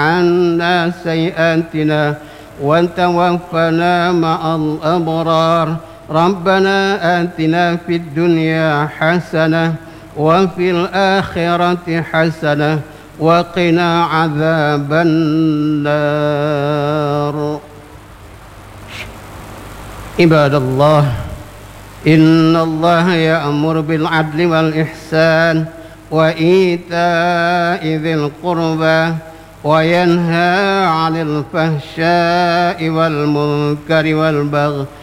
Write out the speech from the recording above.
عنا سيئاتنا وتوفنا مع الأبرار. ربنا آتنا في الدنيا حسنة وفي الآخرة حسنة وقنا عذاب النار. عباد الله، إن الله يأمر بالعدل والإحسان وإيتاء ذي القربى وينهى عن الفحشاء والمنكر والبغي